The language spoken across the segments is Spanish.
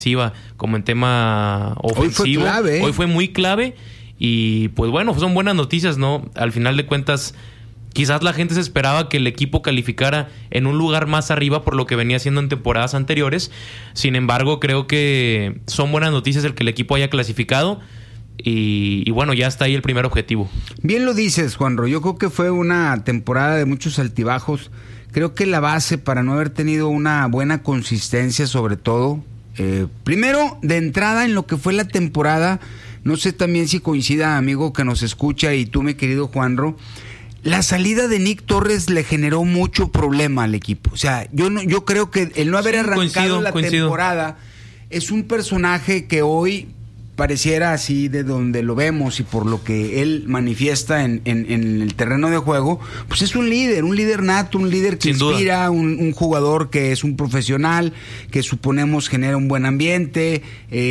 como en tema ofensivo. Hoy fue muy clave y pues bueno, son buenas noticias, ¿no? Al final de cuentas, quizás la gente se esperaba que el equipo calificara en un lugar más arriba por lo que venía haciendo en temporadas anteriores. Sin embargo, creo que son buenas noticias el que el equipo haya clasificado y bueno, ya está ahí el primer objetivo. Bien lo dices, Juanro. Yo creo que fue una temporada de muchos altibajos. Creo que la base para no haber tenido una buena consistencia, sobre todo, primero, de entrada en lo que fue la temporada, no sé también si coincida, amigo que nos escucha, y tú, mi querido Juanro, la salida de Nick Torres le generó mucho problema al equipo. O sea, yo creo que el no haber arrancado la temporada es un personaje que hoy pareciera así de donde lo vemos y por lo que él manifiesta en el terreno de juego, pues es un líder nato, un líder que inspira, un jugador que es un profesional, que suponemos genera un buen ambiente,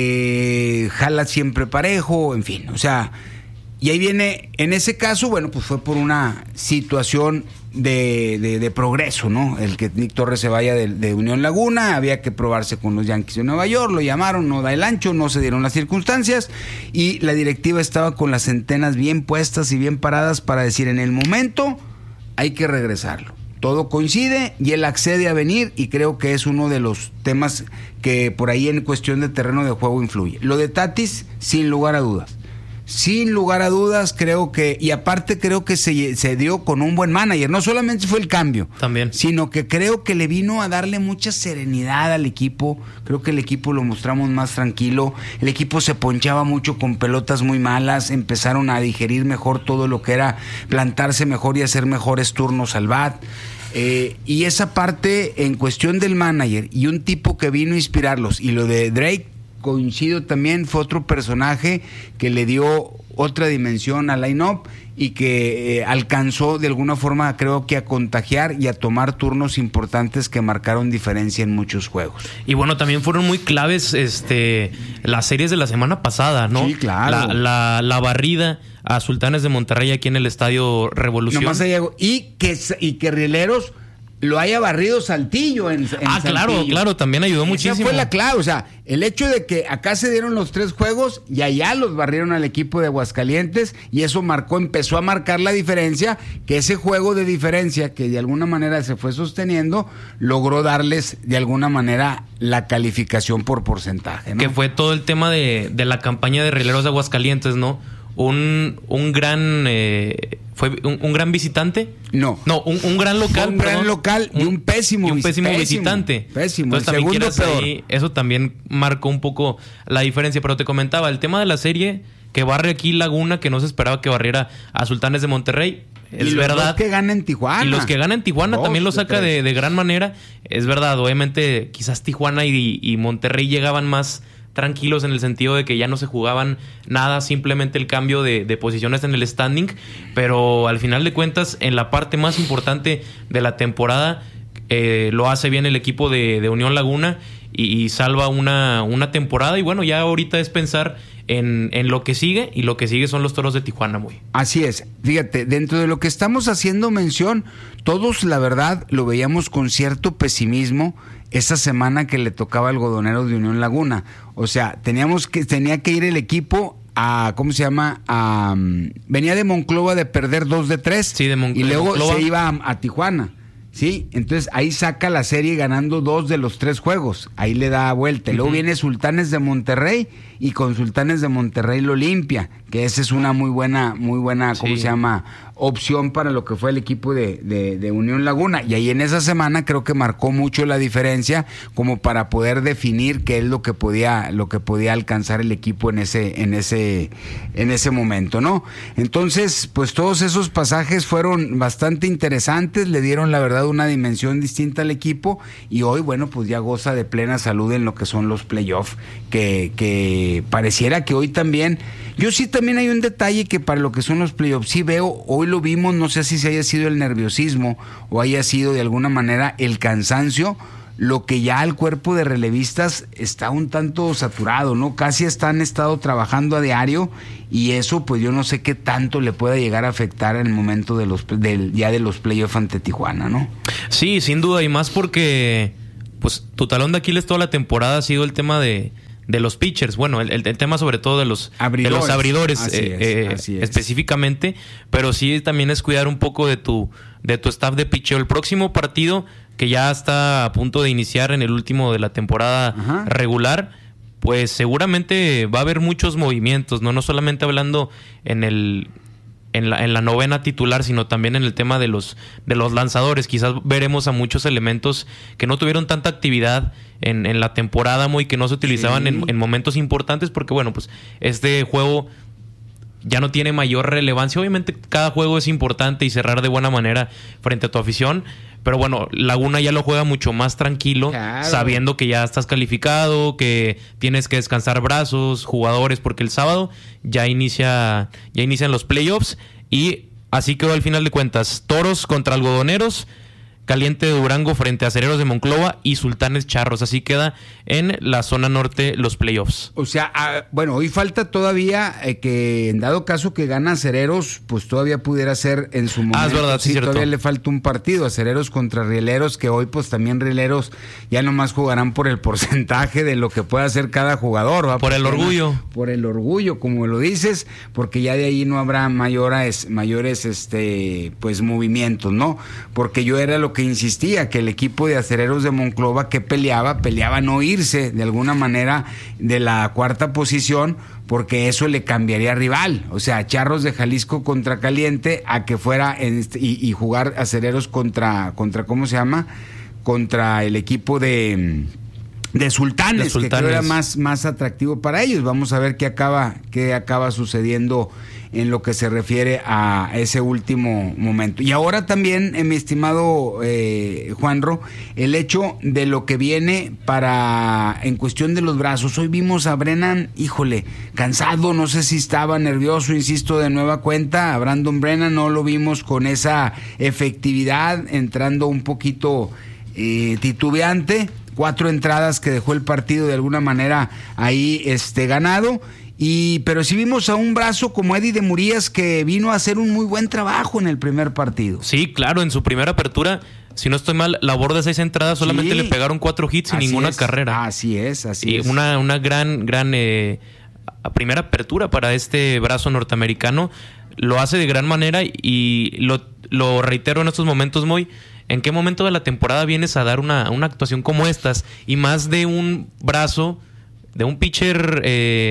jala siempre parejo, en fin, o sea, y ahí viene, en ese caso, bueno, pues fue por una situación de progreso, ¿no? El que Nick Torres se vaya de Unión Laguna, había que probarse con los Yankees de Nueva York, lo llamaron, no da el ancho, no se dieron las circunstancias y la directiva estaba con las antenas bien puestas y bien paradas para decir, en el momento hay que regresarlo. Todo coincide y él accede a venir y creo que es uno de los temas que por ahí en cuestión de terreno de juego influye. Lo de Tatis, sin lugar a dudas. Sin lugar a dudas, creo que, y aparte creo que se dio con un buen manager. No solamente fue el cambio, también, sino que creo que le vino a darle mucha serenidad al equipo. Creo que el equipo lo mostramos más tranquilo. El equipo se ponchaba mucho con pelotas muy malas. Empezaron a digerir mejor todo lo que era plantarse mejor y hacer mejores turnos al bat. Y esa parte en cuestión del manager y un tipo que vino a inspirarlos. Y lo de Drake, coincido también, fue otro personaje que le dio otra dimensión al line-up y que alcanzó de alguna forma, creo que a contagiar y a tomar turnos importantes que marcaron diferencia en muchos juegos. Y bueno, también fueron muy claves las series de la semana pasada, ¿no? Sí, claro. La barrida a Sultanes de Monterrey aquí en el Estadio Revolución. Nomás y que Rieleros lo haya barrido Saltillo en Saltillo. Claro, también ayudó muchísimo. Esa fue la clave, o sea, el hecho de que acá se dieron los 3 juegos y allá los barrieron al equipo de Aguascalientes y eso empezó a marcar la diferencia, que ese juego de diferencia que de alguna manera se fue sosteniendo, logró darles de alguna manera la calificación por porcentaje, ¿no? Que fue todo el tema de la campaña de Rieleros de Aguascalientes, ¿no? Un gran visitante. No, un gran local. Un gran local y un pésimo visitante. Pésimo. Entonces, también quieras ahí, eso también marcó un poco la diferencia. Pero te comentaba, el tema de la serie que barre aquí Laguna, que no se esperaba que barriera a Sultanes de Monterrey. Es verdad. Y los que ganan en Tijuana. Y los que ganan en Tijuana también lo saca de gran manera. Es verdad, obviamente, quizás Tijuana y Monterrey llegaban más tranquilos en el sentido de que ya no se jugaban nada, simplemente el cambio de posiciones en el standing, pero al final de cuentas, en la parte más importante de la temporada, lo hace bien el equipo de Unión Laguna y salva una temporada. Y bueno, ya ahorita es pensar en lo que sigue, y lo que sigue son los Toros de Tijuana, muy. Así es. Fíjate, dentro de lo que estamos haciendo mención, todos la verdad lo veíamos con cierto pesimismo esa semana que le tocaba Algodoneros de Unión Laguna. O sea, tenía que ir el equipo a, ¿cómo se llama? Venía de Monclova de perder 2 de 3. Sí, y luego Monclova se iba a Tijuana. Sí, entonces ahí saca la serie ganando 2 de los 3 juegos. Ahí le da vuelta. Y luego viene Sultanes de Monterrey y con Sultanes de Monterrey lo limpia, que esa es una muy buena, ¿cómo se llama? Opción para lo que fue el equipo de Unión Laguna. Y ahí en esa semana creo que marcó mucho la diferencia como para poder definir qué es lo que podía alcanzar el equipo en ese momento, ¿no? Entonces, pues todos esos pasajes fueron bastante interesantes, le dieron la verdad una dimensión distinta al equipo y hoy, bueno, pues ya goza de plena salud en lo que son los playoffs, que pareciera que hoy también, yo sí también hay un detalle que para lo que son los playoffs, sí veo, hoy lo vimos, no sé si haya sido el nerviosismo o haya sido de alguna manera el cansancio, lo que ya el cuerpo de relevistas está un tanto saturado, ¿no? Casi han estado trabajando a diario y eso pues yo no sé qué tanto le pueda llegar a afectar en el momento de los playoffs ante Tijuana, ¿no? Sí, sin duda, y más porque pues tu talón de Aquiles toda la temporada ha sido el tema de los pitchers. Bueno, el tema sobre todo de los abridores así es. Específicamente, pero sí también es cuidar un poco de tu staff de pitcheo. El próximo partido, que ya está a punto de iniciar en el último de la temporada regular, pues seguramente va a haber muchos movimientos, no solamente hablando en la novena titular, sino también en el tema de los lanzadores. Quizás veremos a muchos elementos que no tuvieron tanta actividad en la temporada, muy que no se utilizaban en momentos importantes, porque bueno, pues este juego ya no tiene mayor relevancia. Obviamente cada juego es importante y cerrar de buena manera frente a tu afición, pero bueno, Laguna ya lo juega mucho más tranquilo, sabiendo que ya estás calificado, que tienes que descansar brazos, jugadores, porque el sábado ya inician los playoffs, y así quedó al final de cuentas. Toros contra Algodoneros, Caliente de Durango frente a Acereros de Monclova y Sultanes Charros. Así queda en la zona norte los playoffs. O sea, bueno, hoy falta todavía que en dado caso que gana Acereros, pues todavía pudiera ser en su momento. Es verdad, sí, todavía le falta un partido, Acereros contra Rieleros, que hoy pues también Rieleros ya nomás jugarán por el porcentaje de lo que pueda hacer cada jugador. ¿Va? Por el orgullo. Por el orgullo, como lo dices, porque ya de ahí no habrá mayores pues movimientos, ¿no? Porque yo era lo que insistía, que el equipo de Acereros de Monclova que peleaba no irse de alguna manera de la cuarta posición, porque eso le cambiaría rival. O sea, Charros de Jalisco contra Caliente, a que fuera y jugar Acereros contra ¿cómo se llama? Contra el equipo de Sultanes, que creo era más atractivo para ellos. Vamos a ver qué acaba sucediendo en lo que se refiere a ese último momento. Y ahora también, mi estimado Juanro, el hecho de lo que viene en cuestión de los brazos. Hoy vimos a Brennan, cansado, no sé si estaba nervioso, insisto, de nueva cuenta. A Brandon Brennan no lo vimos con esa efectividad, entrando un poquito titubeante. 4 entradas que dejó el partido de alguna manera ahí ganado. Pero sí vimos a un brazo como Eddie de Murías, que vino a hacer un muy buen trabajo en el primer partido. Sí, claro, en su primera apertura, si no estoy mal, labor de 6 entradas, solamente le pegaron 4 hits sin ninguna carrera. Así es. Una gran primera apertura para este brazo norteamericano. Lo hace de gran manera y lo reitero en estos momentos, Moy. ¿En qué momento de la temporada vienes a dar una actuación como estas? Y más de un brazo, de un pitcher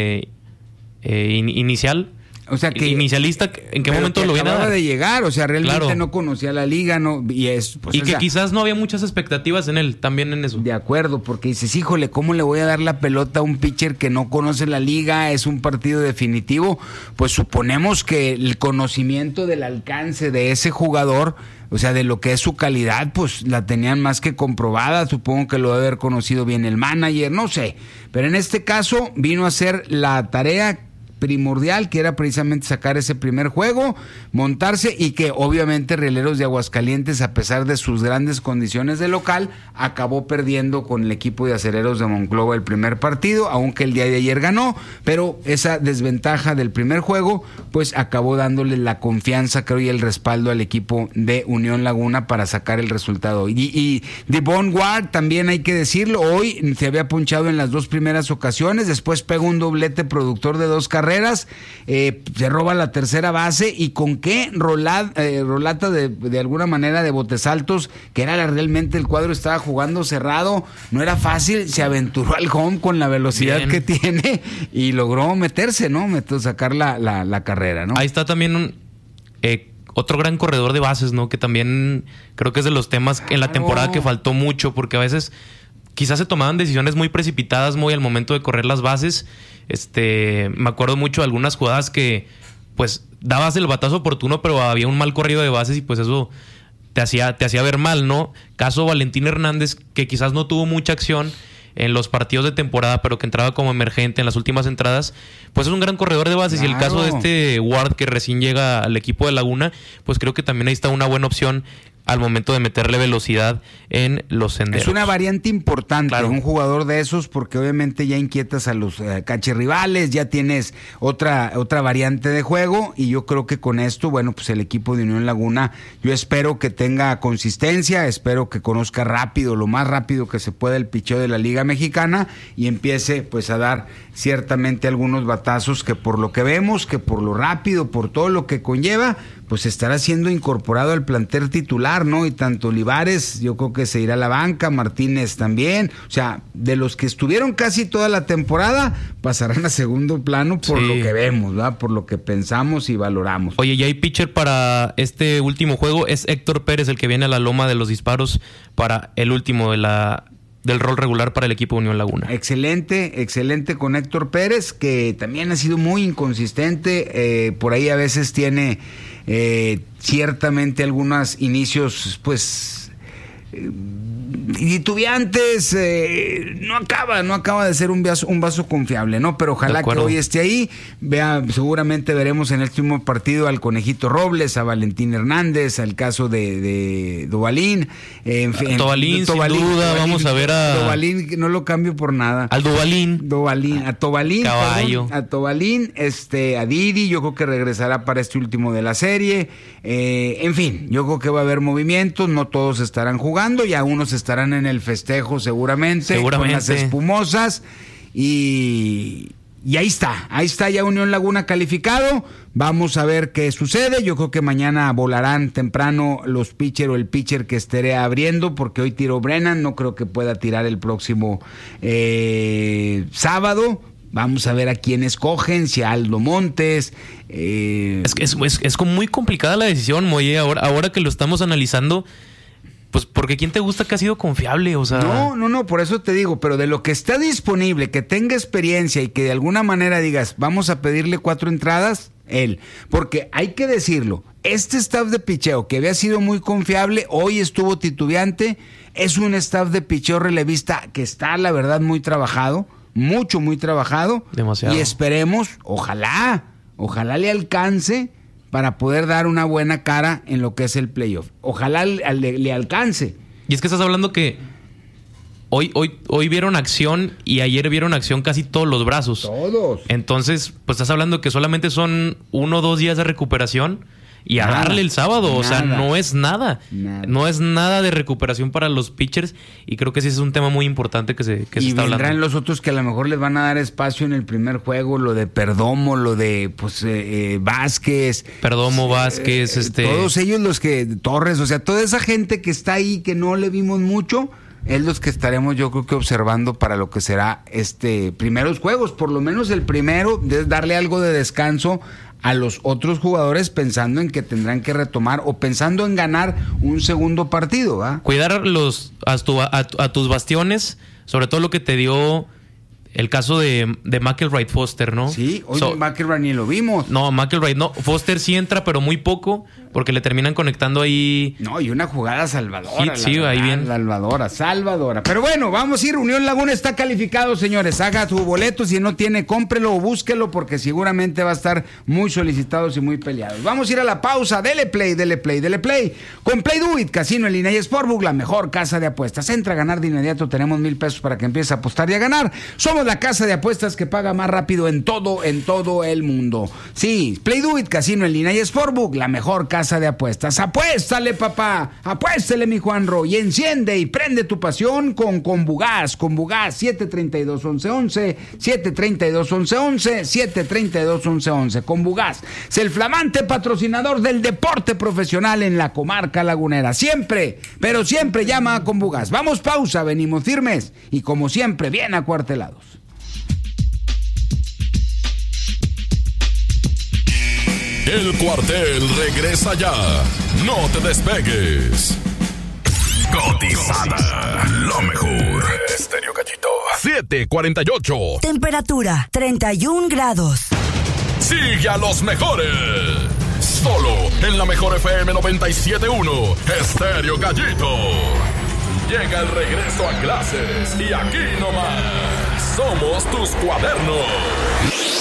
inicial, o sea, que inicialista, ¿en qué momento lo viene a dar? De llegar, o sea, realmente no conocía la liga, quizás no había muchas expectativas en él, también en eso. De acuerdo, porque dices, híjole, ¿cómo le voy a dar la pelota a un pitcher que no conoce la liga? Es un partido definitivo. Pues suponemos que el conocimiento del alcance de ese jugador, o sea, de lo que es su calidad, pues la tenían más que comprobada. Supongo que lo debe haber conocido bien el manager, no sé. Pero en este caso vino a hacer la tarea primordial, que era precisamente sacar ese primer juego, montarse, y que obviamente Rieleros de Aguascalientes, a pesar de sus grandes condiciones de local, acabó perdiendo con el equipo de Acereros de Monclova el primer partido, aunque el día de ayer ganó, pero esa desventaja del primer juego pues acabó dándole la confianza, creo, y el respaldo al equipo de Unión Laguna para sacar el resultado. Y Devon Ward, también hay que decirlo, hoy se había ponchado en las 2 primeras ocasiones, después pegó un doblete productor de 2 carreras, se roba la tercera base, y con qué rolata de alguna manera de botes altos, que era realmente el cuadro estaba jugando cerrado, no era fácil, se aventuró al home con la velocidad que tiene y logró meterse, ¿no? Sacar la carrera, ¿no? Ahí está también otro gran corredor de bases, ¿no? Que también creo que es de los temas en la temporada que faltó mucho, porque a veces quizás se tomaban decisiones muy precipitadas, muy al momento de correr las bases. Me acuerdo mucho de algunas jugadas que pues dabas el batazo oportuno, pero había un mal corrido de bases y pues eso te hacía ver mal, ¿no? Caso Valentín Hernández, que quizás no tuvo mucha acción en los partidos de temporada, pero que entraba como emergente en las últimas entradas, pues es un gran corredor de bases. Claro. Y el caso de Ward, que recién llega al equipo de Laguna, pues creo que también ahí está una buena opción al momento de meterle velocidad en los senderos. Es una variante importante, claro. Un jugador de esos, porque obviamente ya inquietas a los cachirrivales, ya tienes otra variante de juego, y yo creo que con esto, bueno, pues el equipo de Unión Laguna, yo espero que tenga consistencia, espero que conozca rápido, lo más rápido que se pueda, el picheo de la Liga Mexicana, y empiece pues a dar ciertamente algunos batazos que por lo que vemos, que por lo rápido, por todo lo que conlleva, pues estará siendo incorporado al plantel titular, ¿no? Y tanto Olivares, yo creo que se irá a la banca, Martínez también, o sea, de los que estuvieron casi toda la temporada, pasarán a segundo plano por lo que vemos, ¿verdad? Por lo que pensamos y valoramos. Oye, ya hay pitcher para este último juego, es Héctor Pérez el que viene a la loma de los disparos para el último del rol regular para el equipo Unión Laguna. Excelente con Héctor Pérez, que también ha sido muy inconsistente, por ahí a veces tiene ciertamente algunos inicios pues titubeantes, no acaba de ser un vaso confiable, ¿no? Pero ojalá que hoy esté ahí. Seguramente veremos en el último partido al Conejito Robles, a Valentín Hernández, al caso de Dovalín. Tobalín, sin duda, vamos a ver a... Dovalín, no lo cambio por nada. Al Dovalín. A Tobalín. Caballo. A Tobalín, a Didi, yo creo que regresará para este último de la serie. En fin, yo creo que va a haber movimientos, no todos estarán jugando, ya unos estarán en el festejo seguramente. Con las espumosas, y ahí está ya Unión Laguna calificado. Vamos a ver qué sucede. Yo creo que mañana volarán temprano los pitcher o el pitcher que estaré abriendo, porque hoy tiró Brennan, no creo que pueda tirar el próximo sábado. Vamos a ver a quién escogen, si a Aldo Montes. Es como muy complicada la decisión, Moye, ahora que lo estamos analizando. Pues porque ¿quién te gusta que ha sido confiable? O sea... No, por eso te digo, pero de lo que está disponible, que tenga experiencia y que de alguna manera digas, vamos a pedirle 4 entradas, él. Porque hay que decirlo, este staff de picheo que había sido muy confiable, hoy estuvo titubeante, es un staff de picheo relevista que está, la verdad, muy trabajado, muy trabajado. Demasiado. Y esperemos, ojalá le alcance para poder dar una buena cara en lo que es el playoff. Ojalá le alcance. Y es que estás hablando que hoy vieron acción y ayer vieron acción casi todos los brazos. Todos. Entonces, pues estás hablando que solamente son 1 o 2 días de recuperación y a darle el sábado. O sea, no es nada. No es nada de recuperación para los pitchers, y creo que sí es un tema muy importante que se está hablando. Y vendrán los otros que a lo mejor les van a dar espacio en el primer juego, lo de Perdomo, lo de Vázquez. Perdomo, Vázquez, todos ellos, los que Torres, o sea, toda esa gente que está ahí que no le vimos mucho, es los que estaremos, yo creo que observando para lo que será primeros juegos, por lo menos el primero, de darle algo de descanso a los otros jugadores, pensando en que tendrán que retomar o pensando en ganar un segundo partido, ¿va? Cuidar a tus bastiones, sobre todo lo que te dio el caso de McElroy Foster, ¿no? Sí, hoy McElroy ni lo vimos. No, McElroy no. Foster sí entra, pero muy poco, porque le terminan conectando ahí. No, y una jugada salvadora. Sí, ahí bien. Salvadora. Pero bueno, vamos a ir. Unión Laguna está calificado, señores. Haga su boleto. Si no tiene, cómprelo o búsquelo, porque seguramente va a estar muy solicitados y muy peleados. Vamos a ir a la pausa. Dele play. Con Play Do It, Casino en línea y Sportbook, la mejor casa de apuestas. Entra a ganar de inmediato. Tenemos $1,000 para que empieces a apostar y a ganar. Somos la casa de apuestas que paga más rápido en todo el mundo. Sí, Play Do It, Casino en línea y Sportbook, la mejor casa de apuestas. Apuéstale, papá, apuéstale, mi Juanro, y enciende y prende tu pasión con Bugaz. Con Bugaz, 732-1111, 732-1111. Con Bugaz, es el flamante patrocinador del deporte profesional en la comarca lagunera. Siempre, pero siempre llama a Con Bugaz. Vamos, pausa, venimos firmes y como siempre, bien acuartelados. El cuartel regresa ya. No te despegues. Cotizada. Lo mejor. Estéreo Gallito. 748. Temperatura 31 grados. Sigue a los mejores. Solo en la mejor FM 97.1. Estéreo Gallito. Llega el regreso a clases y aquí nomás somos tus cuadernos.